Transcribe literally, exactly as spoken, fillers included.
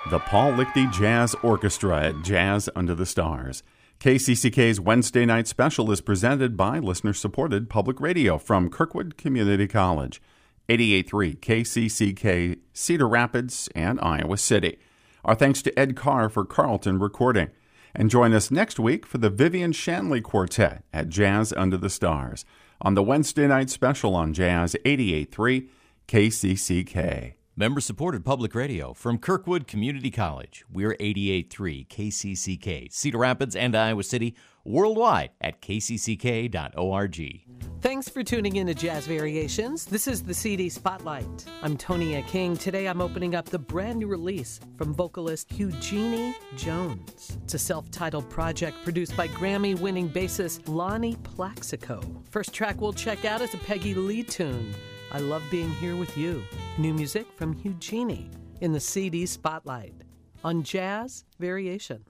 The Paul Lichty Jazz Orchestra at Jazz Under the Stars. K C C K's Wednesday Night Special is presented by listener-supported public radio from Kirkwood Community College, eighty-eight point three K C C K, Cedar Rapids, and Iowa City. Our thanks to Ed Carr for Carlton recording. And join us next week for the Vivian Shanley Quartet at Jazz Under the Stars on the Wednesday Night Special on Jazz eighty-eight point three K C C K. Member-supported public radio from Kirkwood Community College. We're eighty-eight point three K C C K, Cedar Rapids and Iowa City, worldwide at k c c k dot org. Thanks for tuning in to Jazz Variations. This is the C D Spotlight. I'm Tonia King. Today I'm opening up the brand new release from vocalist Eugenie Jones. It's a self-titled project produced by Grammy-winning bassist Lonnie Plaxico. First track we'll check out is a Peggy Lee tune, I Love Being Here With You. New music from Eugenie in the C D Spotlight on Jazz Variation.